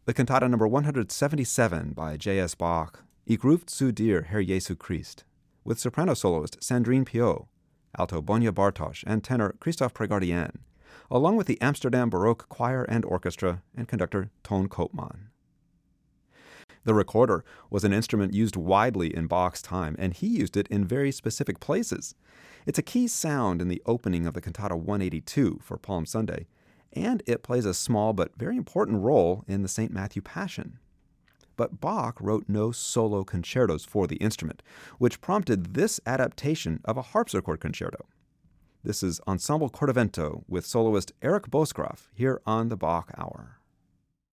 the cantata number 177 by J.S. Bach, Ich ruf zu dir, Herr Jesu Christ, with soprano soloist Sandrine Piot, alto Bonya Bartosz, and tenor Christoph Pregardien, along with the Amsterdam Baroque Choir and Orchestra and conductor Ton Koopman. The recorder was an instrument used widely in Bach's time, and he used it in very specific places. It's a key sound in the opening of the Cantata 182 for Palm Sunday, and it plays a small but very important role in the St. Matthew Passion. But Bach wrote no solo concertos for the instrument, which prompted this adaptation of a harpsichord concerto. This is Ensemble Cordovento with soloist Eric Bosgraf here on the Bach Hour.